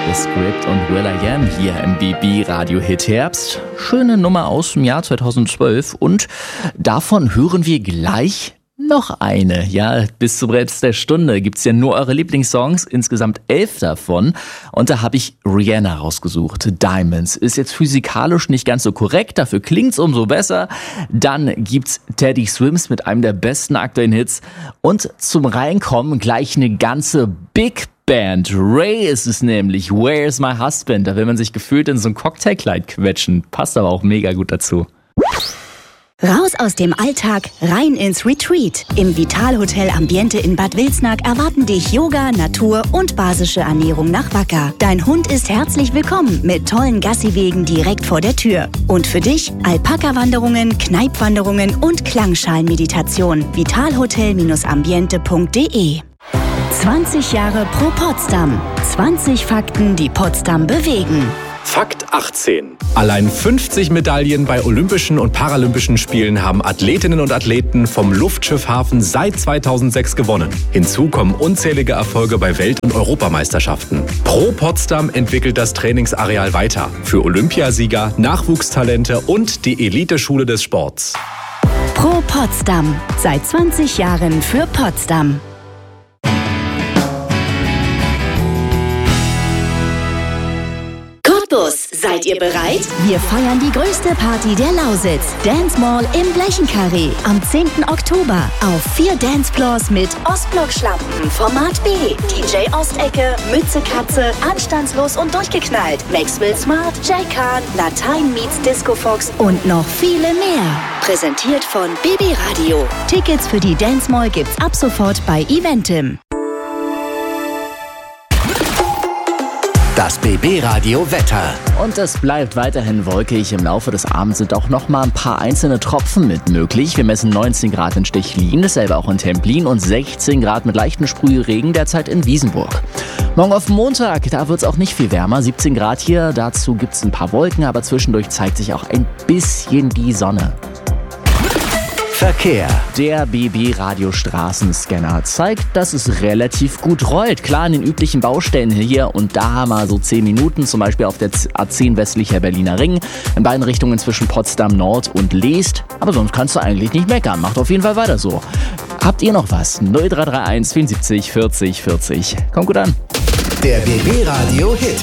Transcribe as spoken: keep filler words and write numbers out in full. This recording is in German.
The Script und Will I Am hier im B B Radio Hit Herbst. Schöne Nummer aus dem Jahr zweitausendzwölf und davon hören wir gleich noch eine. Ja, bis zum Rest der Stunde gibt's ja nur eure Lieblingssongs, insgesamt elf davon. Und da habe ich Rihanna rausgesucht. Diamonds ist jetzt physikalisch nicht ganz so korrekt, dafür klingt's umso besser. Dann gibt's Teddy Swims mit einem der besten aktuellen Hits. Und zum Reinkommen gleich eine ganze Big Band. Ray ist es nämlich. Where's My Husband? Da will man sich gefühlt in so ein Cocktailkleid quetschen. Passt aber auch mega gut dazu. Raus aus dem Alltag, rein ins Retreat. Im Vital-Hotel Ambiente in Bad Wilsnack erwarten dich Yoga, Natur und basische Ernährung nach Wacker. Dein Hund ist herzlich willkommen mit tollen Gassiwegen direkt vor der Tür. Und für dich Alpaka-Wanderungen, Kneipwanderungen und Klangschalenmeditation. vitalhotel ambiente punkt de. zwanzig Jahre Pro Potsdam. zwanzig Fakten, die Potsdam bewegen. Fakt achtzehn. Allein fünfzig Medaillen bei Olympischen und Paralympischen Spielen haben Athletinnen und Athleten vom Luftschiffhafen seit zweitausendsechs gewonnen. Hinzu kommen unzählige Erfolge bei Welt- und Europameisterschaften. Pro Potsdam entwickelt das Trainingsareal weiter für Olympiasieger, Nachwuchstalente und die Eliteschule des Sports. Pro Potsdam. Seit zwanzig Jahren für Potsdam. Seid ihr bereit? Wir feiern die größte Party der Lausitz. Dance Mall im Blechenkarree. Am zehnten Oktober. Auf vier Dancefloors mit Ostblock-Schlampen, Format B, D J Ostecke, Mütze Katze, Anstandslos und durchgeknallt, Maxwell Smart, Jay Khan, Latein meets Disco Fox und noch viele mehr. Präsentiert von B B Radio. Tickets für die Dance Mall gibt's ab sofort bei Eventim. Das B B Radio Wetter. Und es bleibt weiterhin wolkig. Im Laufe des Abends sind auch noch mal ein paar einzelne Tropfen mit möglich. Wir messen neunzehn Grad in Stechlin, dasselbe auch in Templin und sechzehn Grad mit leichten Sprühregen derzeit in Wiesenburg. Morgen auf Montag, da wird es auch nicht viel wärmer. siebzehn Grad hier, dazu gibt es ein paar Wolken, aber zwischendurch zeigt sich auch ein bisschen die Sonne. Verkehr. Der B B-Radio-Straßenscanner zeigt, dass es relativ gut rollt. Klar, an den üblichen Baustellen hier und da mal so zehn Minuten, zum Beispiel auf der A zehn westlicher Berliner Ring, in beiden Richtungen zwischen Potsdam Nord und Leest. Aber sonst kannst du eigentlich nicht meckern. Macht auf jeden Fall weiter so. Habt ihr noch was? null drei drei eins vierundsiebzig vierzig vierzig. Kommt gut an. Der B B Radio Hit